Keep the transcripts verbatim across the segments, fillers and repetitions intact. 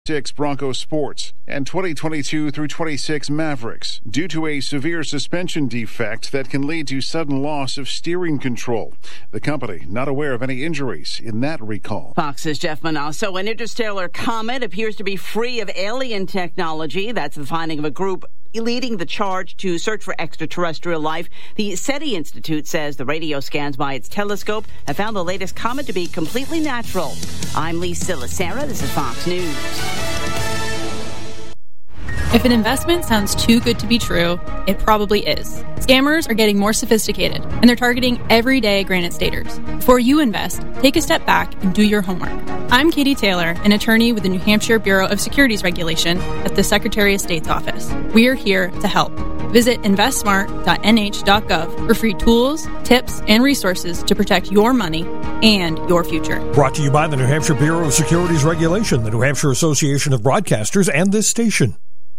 Six Broncos Sports and twenty twenty-two through twenty-six Mavericks due to a severe suspension defect that can lead to sudden loss of steering control. The company not aware of any injuries in that recall. Fox's Jeff Manasso. An interstellar comet appears to be free of alien technology. That's the finding of a group leading the charge to search for extraterrestrial life. The SETI Institute says the radio scans by its telescope have found the latest comet to be completely natural. I'm Lee Silasera. This is Fox News. If an investment sounds too good to be true, it probably is. Scammers are getting more sophisticated, and they're targeting everyday Granite Staters. Before you invest, take a step back and do your homework. I'm Katie Taylor, an attorney with the New Hampshire Bureau of Securities Regulation at the Secretary of State's office. We are here to help. Visit invest smart dot n h dot gov for free tools, tips, and resources to protect your money and your future. Brought to you by the New Hampshire Bureau of Securities Regulation, the New Hampshire Association of Broadcasters, and this station.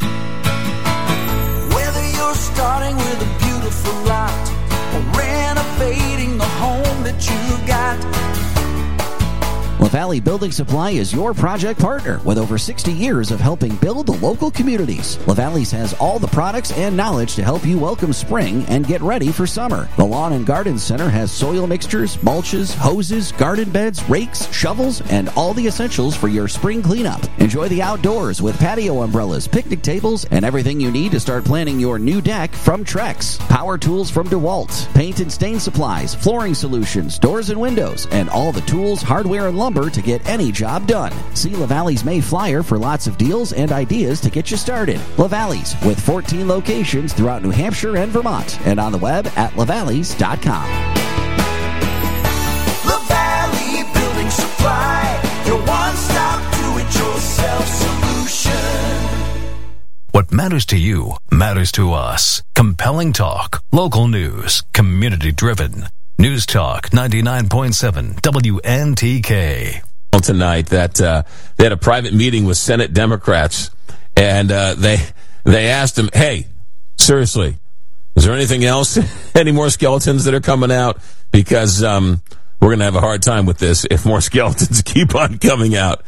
Whether you're starting with a beautiful lot or renovating the home that you got, LaValle Building Supply is your project partner with over sixty years of helping build the local communities. LaValle's has all the products and knowledge to help you welcome spring and get ready for summer. The Lawn and Garden Center has soil mixtures, mulches, hoses, garden beds, rakes, shovels, and all the essentials for your spring cleanup. Enjoy the outdoors with patio umbrellas, picnic tables, and everything you need to start planning your new deck from Trex. Power tools from DeWalt, paint and stain supplies, flooring solutions, doors and windows, and all the tools, hardware, and lumber to get any job done. See LaValle's May Flyer for lots of deals and ideas to get you started. LaValle's with fourteen locations throughout New Hampshire and Vermont, and on the web at lavalleys dot com. LaValle Building Supply, your one-stop do-it-yourself solution. What matters to you matters to us. Compelling talk, local news, community-driven. News Talk ninety-nine point seven W N T K. Tonight that uh, they had a private meeting with Senate Democrats, and uh, they they asked him, hey, seriously, is there anything else, any more skeletons that are coming out? Because um, we're going to have a hard time with this if more skeletons keep on coming out.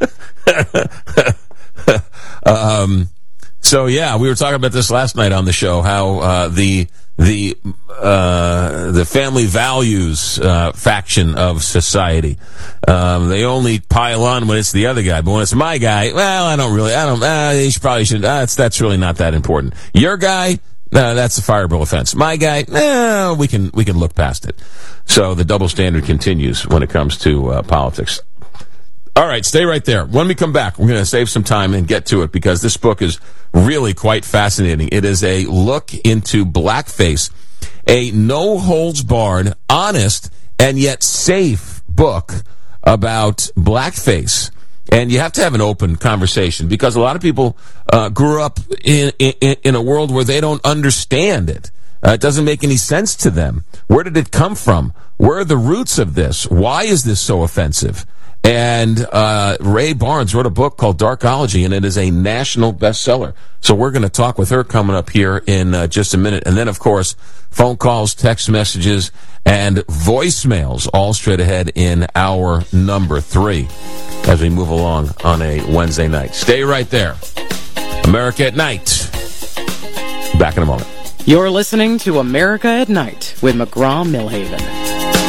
um, so, yeah, we were talking about this last night on the show, how uh, the... the uh, the family values uh, faction of society. Um, they only pile on when it's the other guy, but when it's my guy, well, I don't really, I don't, uh, you should probably should, uh, that's, that's really not that important. Your guy, uh, that's a fireable offense. My guy, eh, we can, we can look past it. So the double standard continues when it comes to uh, politics. All right, stay right there. When we come back, we're going to save some time and get to it because this book is really quite fascinating. It is a look into blackface, a no-holds-barred, honest, and yet safe book about blackface. And you have to have an open conversation because a lot of people uh, grew up in, in, in a world where they don't understand it. Uh, it doesn't make any sense to them. Where did it come from? Where are the roots of this? Why is this so offensive? And uh Ray Barnes wrote a book called Darkology, and it is a national bestseller. So we're going to talk with her coming up here in uh, just a minute. And then, of course, phone calls, text messages, and voicemails all straight ahead in hour number three as we move along on a Wednesday night. Stay right there. America at Night. Back in a moment. You're listening to America at Night with McGraw Millhaven.